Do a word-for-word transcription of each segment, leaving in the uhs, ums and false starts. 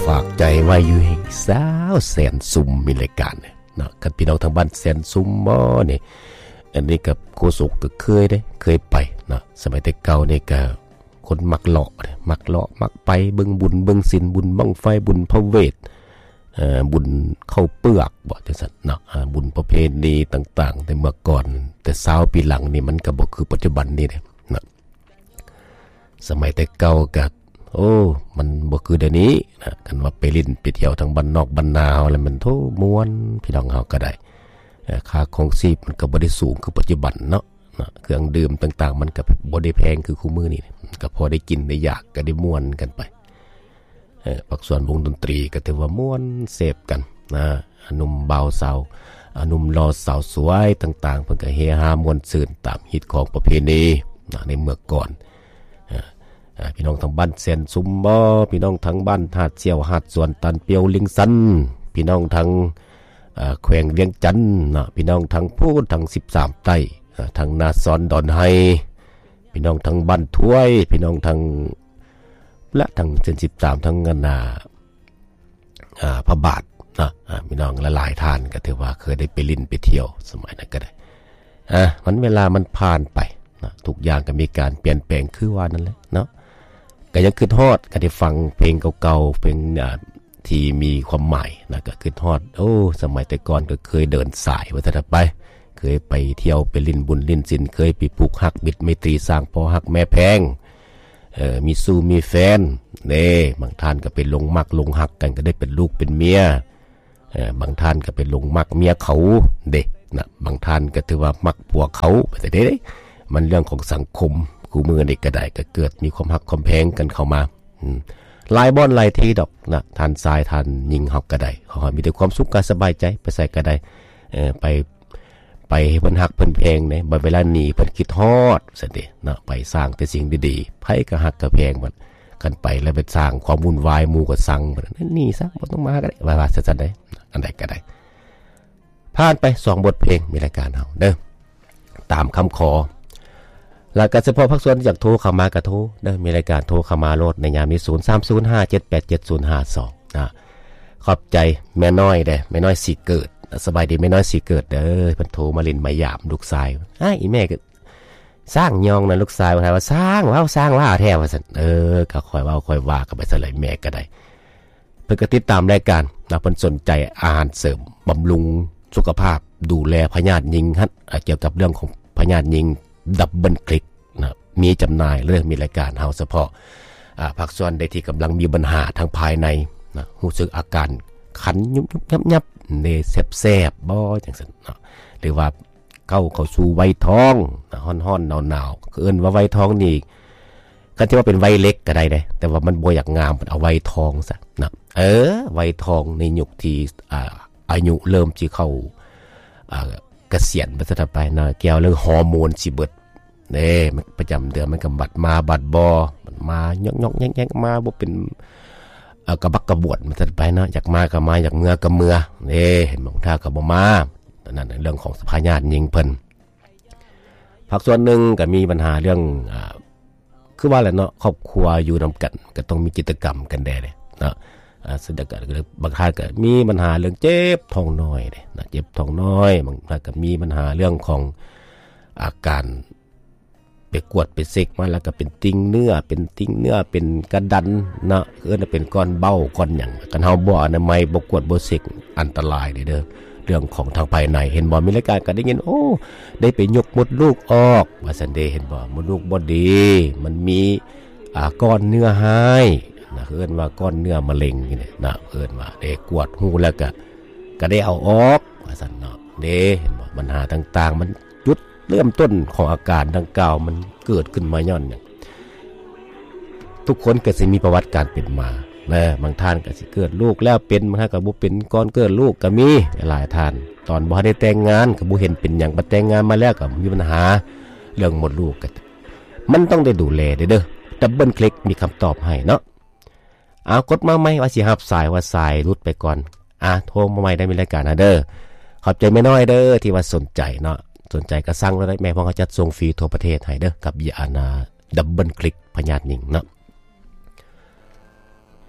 ฝากใจไว้อยู่ให้สาวแสนซุ่มมีรายการเนี่ยเนาะกับพี่น้องทางบ้านแสนซุ่มบ่นี่อันนี้กับโคสุกก็เคยได้เคยไปเนาะสมัยแต่เก่านี่ก็คนมักเลาะมักเลาะมักไปเบิ่งบุญเบิ่งศีลบุญบั้งไฟบุญพระเวทเอ่อบุญเข้าเปลือกบ่จังซั่นเนาะบุญประเพณีต่างๆแต่เมื่อก่อนแต่สาวปีหลังนี่มันก็บ่คือปัจจุบันนี่เด้เนาะสมัยแต่เก่าก็โอ้มันบ่คือเดี๋ยวนี้นะกันว่าไปลิ้นไปเที่ยวทางบ้านนอกบ้านนาแล้วมันโธ่ม่วนพี่น้องเฮาก็ได้ค่าครองชีพมันก็บ่ได้สูงคือปัจจุบันเนาะนะเครื่องดื่มต่างๆมันก็บ่ได้แพงคือคู่มื้อนี้ก็พอได้กินได้อยากก็ได้ม่วนกันไปเอ่อปักส่วนวงดนตรีก็ถือว่าม่วนเสพกันนะหนุ่มบ่าวสาวหนุ่มรอสาวสวยต่างๆเพิ่นก็เฮฮาม่วนซื่นตามฮิตของประเพณีนะในเมื่อก่อนพี่น้องทางบ้านแสนซุมบ่พี่น้องทางบ้านหาดเสี่ยวหาดสวนตันเปียวลิงซันพี่น้องทางแขวงเวียงจันทน์นะพี่น้องทางพูดทางสิบสามใต้ทางนาซอนดอนไฮพี่น้องทางบ้านถ้วยพี่น้องทางและทางเส้นสิบสามทางนาอ่าพระบาทนะพี่น้องละหลายท่านก็ถือว่าเคยได้ไปลิ้นไปเที่ยวสมัยนั้นก็ได้อ่ะมันเวลามันผ่านไปนะทุกอย่างก็มีการเปลี่ยนแปลงคือว่านั่นแหละเนาะก็ยังคือทอดก็ได้ฟังเพลงเก่าๆเพลงที่มีความหมายนะก็คือทอดโอ้สมัยแต่ก่อนก็เคยเดินสายว่าจะไปเคยไปเที่ยวไปลิ้นบุญลิ้นศิลเคยไปปลูกฮักบิดไมตรีสร้างพ่อฮักแม่แพงเอ่อมีสู้มีแฟนเด้บางท่านก็ไปลงมักลงฮักกันก็ได้เป็นลูกเป็นเมียเอ่อบางท่านก็ไปลงมักเมียเขาเด้นะบางท่านก็ถือว่ามักผัวเขาแต่เด้มันเรื่องของสังคมคู่มือนี่ก็ได้ก็เกิดมีความฮักความแพงกันเข้ามาลายบ่อนลายทีดอกนะทานทรายทานยิงเฮาก็ได้ขอให้มีแต่ความสุขกายสบายใจไปใส่ก็ได้เอ่อไปไปเพิ่นฮักเพิ่นแพงเนี่ยบ่เวลาหนีเพิ่นคิดฮอดซั่นเด้นะไปสร้างแต่สิ่งดีๆไผก็ฮักก็แพงบัดกันไปแล้วไปสร้างความวุ่นวายหมู่ก็สั่งบัดนั่นนี่ซะบ่ต้องมาก็ได้ว่าๆซั่นๆได้อันใดก็ได้ผ่านไปสองบทเพลงมีรายการเฮาเด้อตามคำขอแล้วก็เฉพาะภาคส่วนอยากโทรเข้ามาก็โทรเด้อมีรายการโทรเข้ามาโลดในยามนี้ศูนย์ สาม ศูนย์ ห้า เจ็ด แปด เจ็ด ศูนย์ ห้า สองนะขอบใจแม่น้อยเด้อแม่น้อยสิเกิดสบายดีแม่น้อยสิเกิดเด้อเพิ่นโทรมาเล่นมายามลูกชายอ้ายอีแม่ก็สร้างยองนั่นลูกชายว่าไทยว่าสร้างว้าวสร้างว่าแท้ว่าซั่นเออก็ค่อยเว้าค่อยว่ากันไปซะเลยแม่ก็ได้เพิ่นก็ติดตามรายการนะเพิ่นสนใจอาหารเสริมบำรุงสุขภาพดูแลพยาธิหญิงฮั่นเกี่ยวกับเรื่องของพยาธิหญิงดับเบิลคลิกนะมีจำหน่ายเรื่องมีรายการเฮาเฉพาะอ่าภาคส่วนใดที่กำลังมีปัญหาทางภายในนะรู้สึกอาการคันยุบยับๆเนแซ่บๆบ่จังซั่นเนาะหรือว่าเข้าเข้าสู่วัยทองนะฮ้อนๆหนาวๆคือเอิ้นว่าวัยทองนี่ก็ที่ว่าเป็นวัยเล็กก็ได้เด้แต่ว่ามันบ่อยากงามเอาวัยทองซะนะเออวัยทองในยุคที่อ่าอายุเริ่มสิเข้าอ่าเกษียณไปซะไปนะเกี่ยวเรื่องฮอร์โมนสิเบิดเด้มันประจำเดือนมันก็บัดมาบัดบ่มันมายอกๆแยกๆมาบ่เป็นเอ่อกระบักกระบวดมันซะไปเนาะอยากมาก็มาอยากเมื่อก็เมื่อเด้เห็นบ่ท่าก็บ่มานั่นเรื่องของสภาญาติหญิงเพิ่นภาคส่วนนึงก็มีปัญหาเรื่องอ่าคือว่าแหละเนาะครอบครัวอยู่นำกันก็ต้องมีกิจกรรมกันแด่เด้เนาะอ่าซึ่งก็บางท่านก็มีปัญหาเรื่องเจ็บท้องน้อยเด้นะเจ็บท้องน้อยบางท่านก็มีปัญหาเรื่องของอาการไปกวดไปเซ็กมาแล้วก็เป็นติ่งเนื้อเป็นติ่งเนื้อเป็นกระดันเนาะเอิ้นเป็นก้อนเบ้าก้อนหยังกันเฮาบ่อนามัยบ่กวดบ่เซ็กอันตรายเด้อเด้อเรื่องของทางภายในเห็นบ่มีรายการก็ได้ยินโอ้ได้ไปยกมดลูกออกว่าซั่นเด้เห็นบ่มดลูกบ่ดีมันมีอ่าก้อนเนื้อหายนะเอิ้นว่าก้อนเนื้อมะเร็งนี่นะเอิ้นว่าได้กวดหูแล้วก็ก็ได้เอาออกว่าซั่นเนาะเด้เห็นบ่ปัญหาต่างๆมันเริ่มต้นของอาการดังกล่าวมันเกิดขึ้นมาย้อนอย่างทุกคนก็สิมีประวัติการเป็นมานะบางท่านก็สิเกิดลูกแล้วเป็นบางท่านก็บ่เป็นก่อนเกิดลูกก็มีหลายท่านตอนบ่ได้แต่งงานก็บ่เห็นเป็นหยังบ่แต่งงานมาแล้วก็มีปัญหาเรื่องหมดลูกก็มันต้องได้ดูแลเด้อดับเบิลคลิกมีคำตอบให้เนาะเอากดมาใหม่ว่าสิรับสายว่าสายรุดไปก่อนอ่ะโทรมาใหม่ได้มีรายการนะเด้อขอบใจแม่น้อยเด้อที่ว่าสนใจเนาะสนใจก็สั่งแล้วได้แม่พ่อเขาจัดส่งฟรีทั่วประเทศให้เด้อกับยานาดับเบิลคลิกพญาติหญิงเนาะ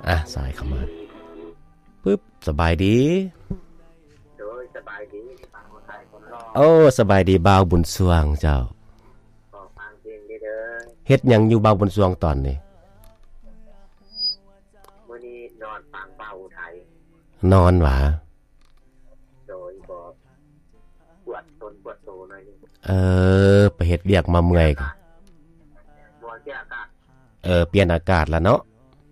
อ่ะสายเข้ามาปึ๊บสบายดีโดยสบายดีฟังคนไทยคนรอโอ้สบายดีบ่าวบุญสวงเจ้าขอฟังเพลงเด้อเฮ็ดหยังอยู่บ่าวบุญสวงตอนนี้มื้อนี้นอนฟังบ่าวไทยนอนหวาโดยบ่ปวดตนปวดโตหน่อยนึงเออไปเฮ็ดเวียกมาเมื่อยกันบ่เปลี่ยนอากาศเออเปลี่ยนอากาศแล้วเนาะ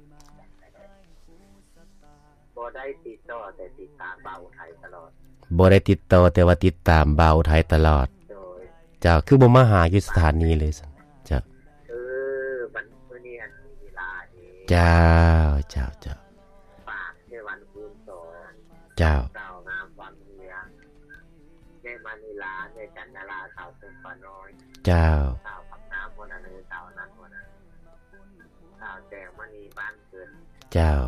บ่ได้ติดต่อแต่ติดตามบ่าวไทยตลอดบ่ได้ติดต่อแต่ว่าติดตามบ่าวไทยตลอดโดยเจ้าคือบ่มาหาอยู่สถานีเลยซั่นเจ้าเออมันมื้อนี้อันมีเวลานี่เจ้าเจ้าเจ้าฝากในวันคืนสองเจ้าเจ้างามวังเมืองในมะนิลาในจันทราเขาเป็นปาน้อยเจ้าสาวกับน้ำบ่นั้นสาวนั้นบ่นั้นสาวแดงมณีบ้านเกิดเจ้า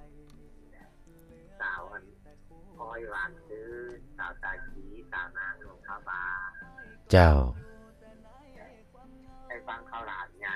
สาวอันอ้อยหวานซื้อสาวตาขีสาวนางหลวงพระบาเจ้าไอ้บางข้าวหลามใหญ่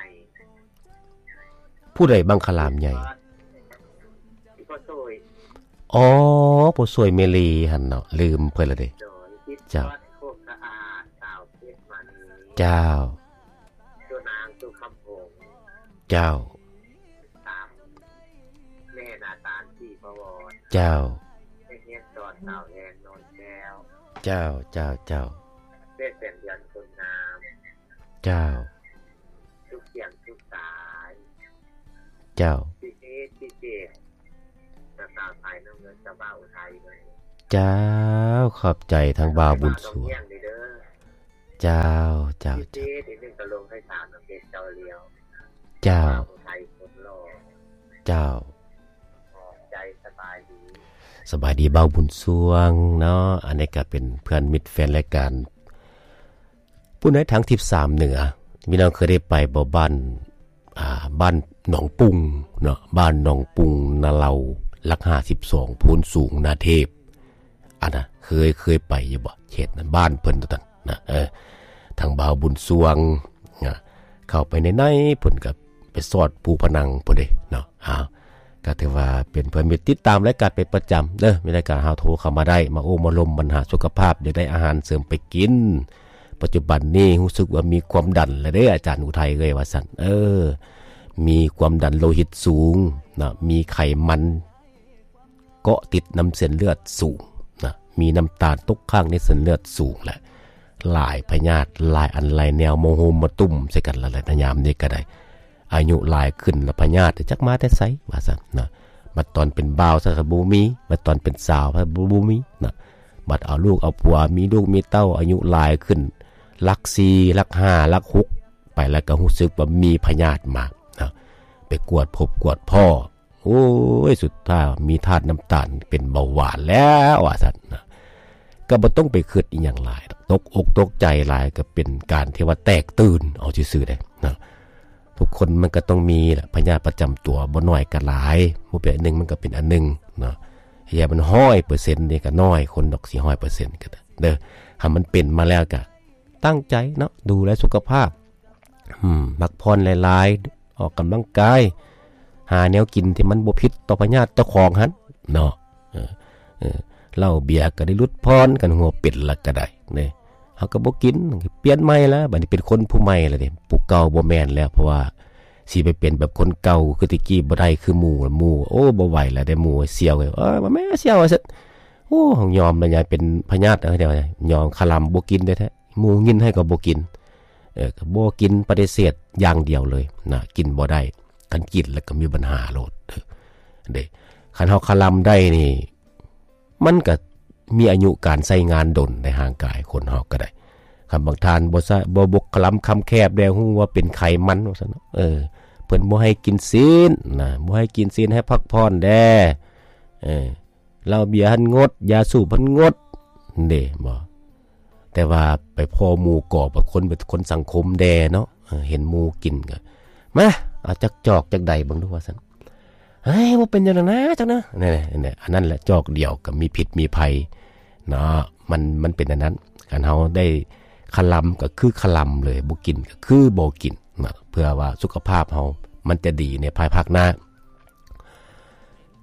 ผู้ใดบางข้าวหลามใหญ่ที่พ่อสวยอ๋อพ่อสวยเมลีหั่นเนาะลืมเพิ่นละเด้เจ้าโคกสะอาดสาวเพชรมณีเจ้าตัวนางสุคำพงษ์เจ้าตามแม่นาตาลที่ประวรเจ้าเฮียนสอนสาวแอนนนแก้วเจ้าเจ้าเจ้าเด็ดเป็นเดือนคนงามเจ้าทุกเสียงทุกสายเจ้าพี่เอพี่เจจะสาวไทยน้ำเงินจะบ่าวไทยเลยเจ้าขอบใจทางบ่าวบุญสวงเจ้าเจ้าเจ้าที่นึงก็ลงให้สามน้ำเพชรเจ้าเลี้ยวเจ้าไทยคนรอเจ้าใจสบายดีสบายดีบ่าวบุญสวงเนาะอันนี้ก็เป็นเพื่อนมิตรแฟนรายการผู้ใดทางทิพย์สามเหนือมีน้องเคยได้ไปบ่บ้านอ่าบ้านหนองปุงเนาะบ้านหนองปุงนาเลาลักห้าสิบสองพูนสูงนาเทพอันน่ะเคยเคยไปอยู่บ่เขตนั้นบ้านเพิ่นตัวนั้นนะเออทางบ่าวบุญสวงนะเข้าไปในในเพิ่นก็ไปสอดปูผนังพุ่นเด้เนาะอ้าวก็ถือว่าเป็นเพื่อนมิตรติดตามรายการเป็นประจำเด้อมีรายการหาโทรเข้ามาได้มาโอ้มาลมปัญหาสุขภาพอยากได้อาหารเสริมไปกินปัจจุบันนี้รู้สึกว่ามีความดันแล้วเด้ออาจารย์อุทัยเอ้ยว่าซั่นเออมีความดันโลหิตสูงนะมีไขมันเกาะติดน้ำเส้นเลือดสูงนะมีน้ำตาลตกค้างในเส้นเลือดสูงแหละหลายพยาธิหลายอันหลายแนวโมโหมาตุ่มใส่กันละหลายยามนี้ก็ได้อายุหลายขึ้นแล้วพญาติจักมาแต่ไสว่าซั่นนะบัดตอนเป็นบ่าวซะก็บ่มีบัดตอนเป็นสาวซะบ่มีนะบัดเอาลูกเอาผัวมีลูกมีเต้าอายุหลายขึ้นหลักสี่หลักห้าหลักหกไปแล้วก็รู้สึกว่ามีพญาติมานะไปกวดพบกวดพ่อโอ้ยสุดท้ายมีธาตุน้ำตาลเป็นเบาหวานแล้วว่าซั่นนะก็บ่ต้องไปคิดอีหยังหลายตกอกตกใจหลายก็เป็นการที่ว่าแตกตื่นเอาซื่อๆได้นะทุกคนมันก็ต้องมีแหละพยาธิประจำตัวบ่น้อยก็หลายบ่เป็นอันนึงมันก็เป็นอันนึงเนาะอย่ามัน หนึ่งร้อยเปอร์เซ็นต์ นี่ก็น้อยคนดอกสี่ร้อยเปอร์เซ็นต์ ก็เด้อถ้ามันเป็นมาแล้วก็ตั้งใจเนาะดูแลสุขภาพอืมพักผ่อนหลายๆออกกำลังกายหาแนวกินที่มันบ่ผิดต่อพยาธิเจ้าของหั่นเนาะเออเออเหล้าเบียร์ก็ได้ลดพรกันหัวเป็ดละก็ได้เด้เฮาก็บ่กินเปลี่ยนใหม่แล้วบัดนี้เป็นคนผู้ใหม่แล้วเด้ผู้เก่าบ่แม่นแล้วเพราะว่าสิไปเป็นแบบคนเก่าคือตะกี้บ่ได้คือหมู่หมู่โอ้บ่ไหวแล้วได้หมู่เสี่ยวเอ้ยบ่แม่เสี่ยวว่าซั่นโอ้เฮายอมแล้วยายเป็นพญาติเด้อยอมคลำบ่กินได้แท้หมู่ยินให้ก็บ่กินเออก็บ่กินปฏิเสธอย่างเดียวเลยนะกินบ่ได้คันกินแล้วก็มีปัญหาโลดเด้คันเฮาคลำได้นี่มันก็มีอายุการใช้งานดนในห่างกายคนเฮาก็ได้คำบางทานบ่ซะบ่บกคลำคำแคบแล้วฮู้ว่าเป็นไขมันว่าซั่นเออเพิ่นบ่ให้กินศีลนะบ่ให้กินศีลให้พักผ่อนแด่เออเหล้าเบียร์หันงดยาสูบหันงดเด้บ่แต่ว่าไปพอหมู่ก่อบ่คนเป็นคนสังคมแด่เนาะเห็นหมู่กินก็มาเอาจักจอกจักใดเบิ่งดูว่าซั่นเฮ้ยบ่เป็นจังนั้นนะจังนะนี่ๆอันนั้นแหละจอกเดียวก็มีพิษมีภัยเนาะมันมันเป็นอันนั้นคันเฮาได้คลำก็คือคลำเลยบ่กินก็คือบ่กินนะเพื่อว่าสุขภาพเฮามันจะดีในภายภาคหน้า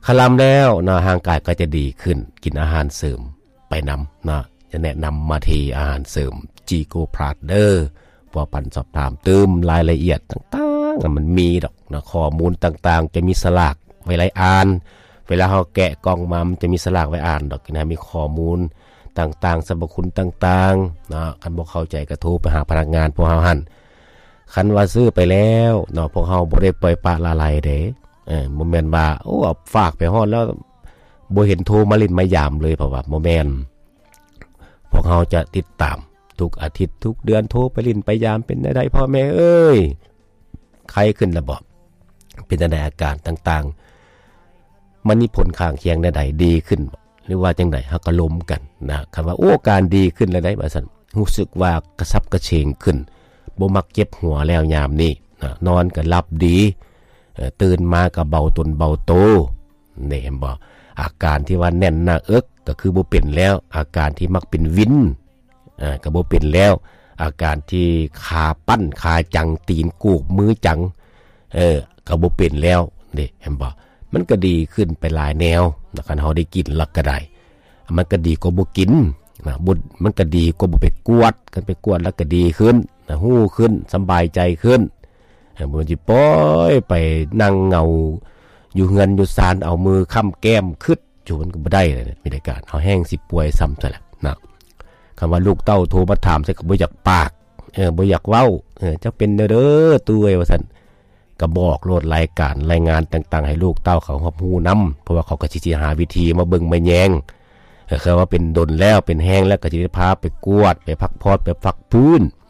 คลำแล้วนะร่างกายก็จะดีขึ้นกินอาหารเสริมไปนำนะจะแนะนำมาที่อาหารเสริมจีโกพลัสเดอร์พอปันสอบถามเติมรายละเอียดต่างๆมันมีดอกนะข้อมูลต่างๆจะมีสลากไว้ไล่อ่านเวลาเราแกะกล่องมามันจะมีสลากไว้อ่านดอกนะมีข้อมูลต่างๆสรรพคุณต่างๆนะคันบ่เข้าใจก็โทรไปหาพนักงานพวกเฮาหั่นคันว่าซื้อไปแล้วเนาะพวกเฮาบ่ได้ปล่อยปละละเลยเด้เออบ่แม่นว่าโอ้เอาฝากไปฮอดแล้วบ่เห็นโทรมาเล่นมายามเลยเพราะว่าบ่แม่นพวกเฮาจะติดตามทุกอาทิตย์ทุกเดือนโทรไปเล่นไปยามเป็นได้พ่อแม่เอ้ยใครขึ้นระบบเป็นจังได๋อาการต่างๆมันมีผลข้างเคียงใดๆดีขึ้นหรือว่าจังได๋เฮาก็ล้มกันนะคำว่าโอ้การดีขึ้นแล้วได้ว่าซั่นรู้สึกว่ากระซับกระเฉงขึ้นบ่มักเจ็บหัวแล้วยามนี้นะนอนก็หลับดีตื่นมาก็เบาตนเบาโตนี่เห็นบ่อาการที่ว่าแน่นหน้าอกก็คือบ่เป็นแล้วอาการที่มักเป็นวินอ่าก็บ่เป็นแล้วอาการที่ขาปั้นขาจังตีนกูกมือจังเออก็บ่เป็นแล้วนี่เห็นบ่มันก็ดีขึ้นไปหลายแนวนะคันเฮาได้กินแล้วก็ได้มันก็ดีกว่าบ่กินนะบ่มันก็ดีกว่าบ่ไปกวดกันไปกวดแล้วก็ดีขึ้นนะฮู้ขึ้นสบายใจขึ้นเออบ่สิปล่อยไปนั่งเหงาอยู่เฮือนอยู่ศาลเอามือค้ำแก้มคึดอยู่มันก็บ่ได้เลยมีแต่การเฮาแห้งสิป่วยซ้ำซะแล้วนะคำว่าลูกเต้าโทรมาถามใส่ก็บ่อยากปากเออบ่อยากเว้าเออเจ้าเป็นเด้อเด้อตู้เอ้ยว่าซั่นก็บอกโลดรายการรายงานต่างๆให้ลูกเต้าเขารับรู้นำเพราะว่าเขาก็สิหาวิธีมาเบิ่งมาแยงเออคือว่าเป็นดนแล้วเป็นแห้งแล้วก็สิได้พาไปกวดไปพักพอดไปฟักพื้น